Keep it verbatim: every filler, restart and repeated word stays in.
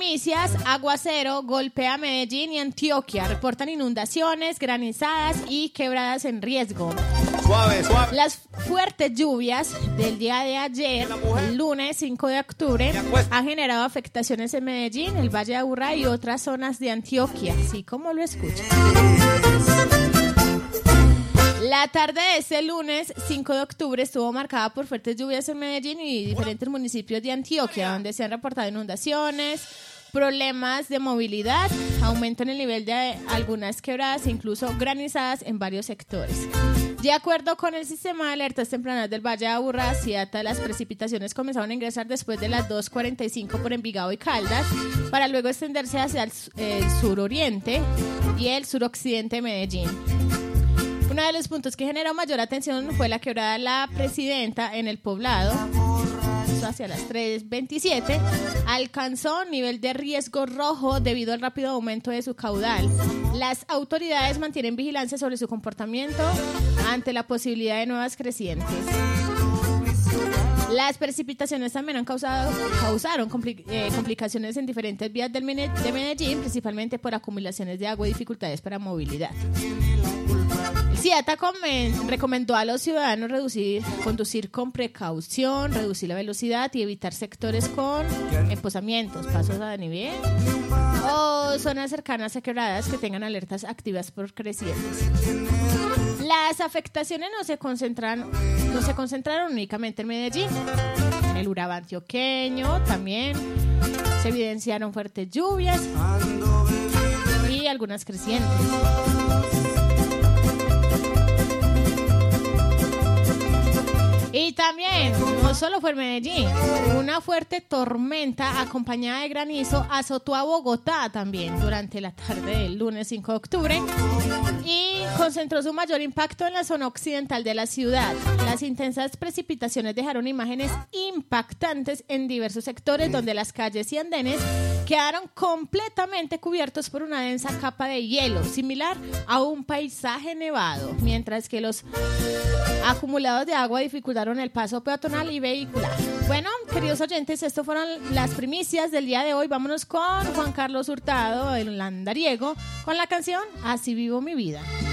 noticias, aguacero golpea Medellín y Antioquia. Reportan inundaciones, granizadas y quebradas en riesgo. Suave, suave. Las fuertes lluvias del día de ayer, el lunes cinco de octubre, han generado afectaciones en Medellín, el Valle de Aburrá y otras zonas de Antioquia, así como lo escuchan. La tarde de este lunes cinco de octubre estuvo marcada por fuertes lluvias en Medellín y diferentes municipios de Antioquia, donde se han reportado inundaciones, problemas de movilidad, aumento en el nivel de algunas quebradas e incluso granizadas en varios sectores. De acuerdo con el sistema de alertas tempranas del Valle de Aburrá, Ciata, las precipitaciones comenzaron a ingresar después de las dos cuarenta y cinco por Envigado y Caldas, para luego extenderse hacia el, el suroriente y el suroccidente de Medellín. Uno de los puntos que generó mayor atención fue la quebrada La Presidenta en el Poblado. Eso hacia las tres veintisiete. Alcanzó nivel de riesgo rojo debido al rápido aumento de su caudal. Las autoridades mantienen vigilancia sobre su comportamiento ante la posibilidad de nuevas crecientes. Las precipitaciones también han causado, causaron compli- eh, complicaciones en diferentes vías del Mine- de Medellín, principalmente por acumulaciones de agua y dificultades para movilidad. El Ciata recomendó a los ciudadanos reducir, conducir con precaución, reducir la velocidad y evitar sectores con emposamientos, pasos a nivel o zonas cercanas a quebradas que tengan alertas activas por crecientes. Las afectaciones no se concentran, no se concentraron únicamente en Medellín. En el Urabá antioqueño también se evidenciaron fuertes lluvias y algunas crecientes. Y también, no solo fue en Medellín, una fuerte tormenta acompañada de granizo azotó a Bogotá también durante la tarde del lunes cinco de octubre y concentró su mayor impacto en la zona occidental de la ciudad. Las intensas precipitaciones dejaron imágenes impactantes en diversos sectores donde las calles y andenes quedaron completamente cubiertos por una densa capa de hielo, similar a un paisaje nevado, mientras que los acumulados de agua dificultaron el paso peatonal y vehicular. Bueno, queridos oyentes, estas fueron las primicias del día de hoy. Vámonos con Juan Carlos Hurtado, el andariego, con la canción Así vivo mi vida.